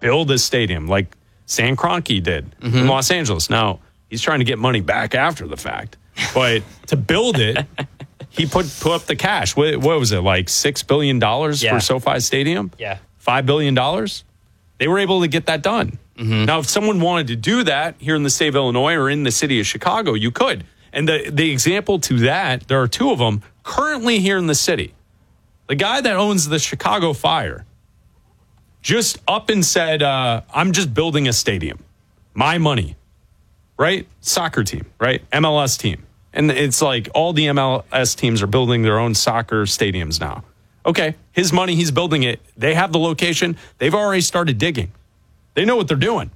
build a stadium like Stan Kroenke did in Los Angeles. Now, he's trying to get money back after the fact. But to build it, he put up the cash. What was it, like $6 billion for SoFi Stadium? Yeah. $5 billion? They were able to get that done. Now, if someone wanted to do that here in the state of Illinois or in the city of Chicago, you could. And the example to that, there are two of them currently here in the city. The guy that owns the Chicago Fire just up and said, I'm just building a stadium. My money, right? Soccer team, right? MLS team. And it's like all the MLS teams are building their own soccer stadiums now. Okay, his money, he's building it. They have the location. They've already started digging. They know what they're doing.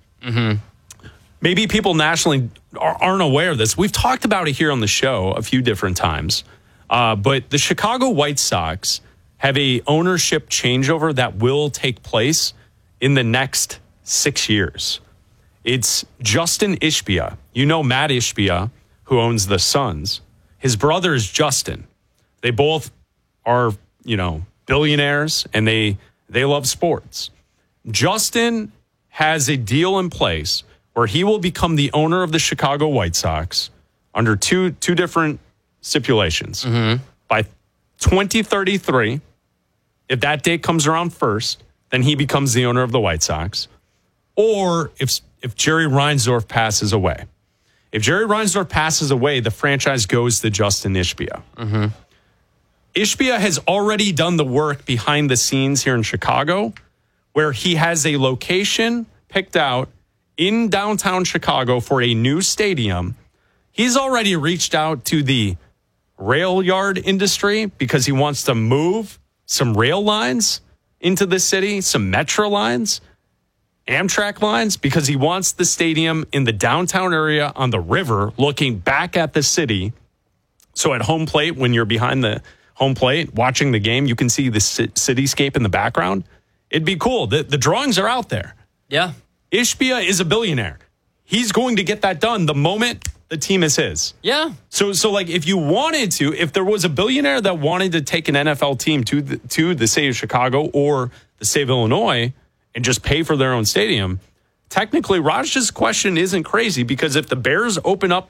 Maybe people nationally aren't aware of this. We've talked about it here on the show a few different times. But the Chicago White Sox have a ownership changeover that will take place in the next 6 years. It's Justin Ishbia. You know Matt Ishbia, who owns the Suns. His brother is Justin. They both are, billionaires, and they love sports. Justin has a deal in place where he will become the owner of the Chicago White Sox under two different stipulations. By 2033, if that date comes around first, then he becomes the owner of the White Sox. Or if Jerry Reinsdorf passes away. If Jerry Reinsdorf passes away, the franchise goes to Justin Ishbia. Ishbia has already done the work behind the scenes here in Chicago, where he has a location picked out in downtown Chicago for a new stadium. He's already reached out to the rail yard industry because he wants to move some rail lines into the city, some Metro lines, Amtrak lines, because he wants the stadium in the downtown area on the river looking back at the city. So at home plate, when you're behind the home plate watching the game, you can see the cityscape in the background. It'd be cool. The drawings are out there. Yeah. Ishbia is a billionaire. He's going to get that done the moment the team is his. Yeah. So like if you wanted to, if there was a billionaire that wanted to take an NFL team to the state of Chicago or the state of Illinois and just pay for their own stadium, technically Raj's question isn't crazy, because if the Bears open up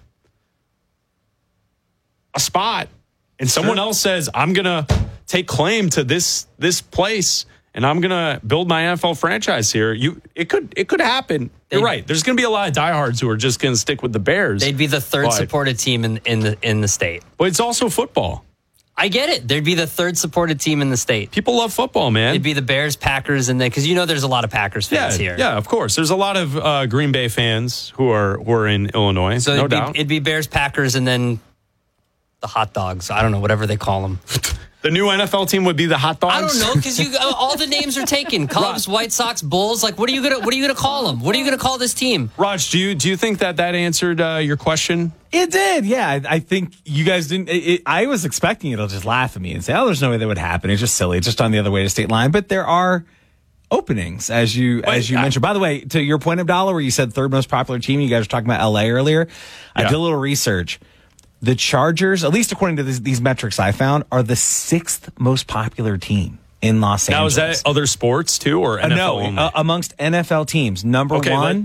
a spot and someone else says, I'm going to take claim to this place and I'm going to build my NFL franchise here, it could happen. You're right. There's going to be a lot of diehards who are just going to stick with the Bears. They'd be the third supported team in the state. But it's also football. I get it. They'd be the third supported team in the state. People love football, man. It'd be the Bears, Packers, and then because there's a lot of Packers fans here. Yeah, of course. There's a lot of Green Bay fans who are in Illinois. So no doubt. It'd be Bears, Packers, and then the hot dogs. I don't know, whatever they call them. The new NFL team would be the hot dogs? I don't know, because all the names are taken. Cubs, White Sox, Bulls. Like, what are you gonna call them? What are you gonna call this team? Raj, do you think that answered your question? It did, yeah. I think you guys didn't. I was expecting you to just laugh at me and say, "Oh, there's no way that would happen. It's just silly. It's just on the other way to state line." But there are openings, as you mentioned. By the way, to your point, Abdallah, where you said third most popular team, you guys were talking about LA earlier. I did a little research. The Chargers, at least according to these metrics I found, are the sixth most popular team in Los Angeles. Now, is that other sports too, or NFL only? Amongst NFL teams, number one.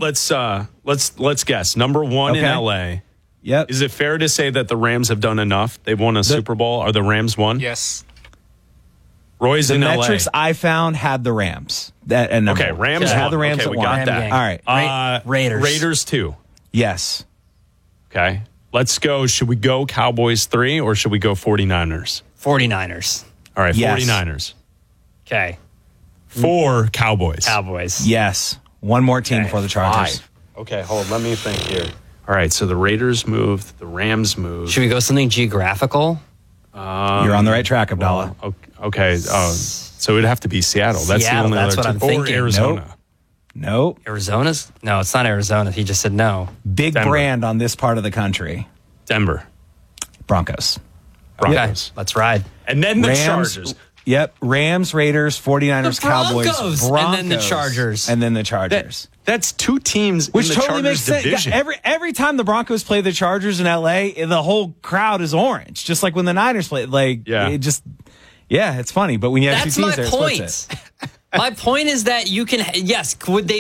Let's guess. Number one in LA. Yep. Is it fair to say that the Rams have done enough? They've won a Super Bowl. Are the Rams won? Yes. Roy's in LA. The metrics I found had the Rams. Rams had the Rams at we one. got that. All right. Raiders. Raiders 2. Yes. Okay. Let's go. Should we go Cowboys 3 or should we go 49ers? 49ers. All right, yes. 49ers. Okay. 4 Cowboys. Cowboys. Yes. One more team for the Chargers. 5. Okay, hold on. Let me think here. All right, so the Raiders moved. The Rams moved. Should we go something geographical? You're on the right track, Abdallah. Well, okay. So it'd have to be Seattle. That's the only that's other what I'm team. thinking. Or Arizona. Nope. Arizona's? No, it's not Arizona. He just said no. Big Denver. brand on this part of the country. Denver. Broncos. Okay, let's ride. And then the Rams, Chargers. Yep. Rams, Raiders, 49ers, The Broncos. Cowboys, And then the Chargers. And then the Chargers. That's 2 teams Which in the totally Chargers makes division. sense. Every time the Broncos play the Chargers in LA, the whole crowd is orange. Just like when the Niners play. It's funny. But when you have That's two teams my there, it splits point. it. My point is that you can, would they